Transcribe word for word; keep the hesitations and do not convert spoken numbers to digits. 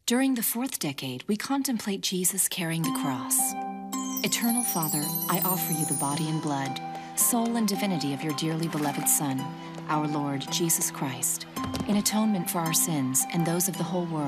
During the fourth decade, we contemplate Jesus carrying the cross. Eternal Father, I offer you the body and blood, soul and divinity of your dearly beloved Son, our Lord Jesus Christ, in atonement for our sins and those of the whole world.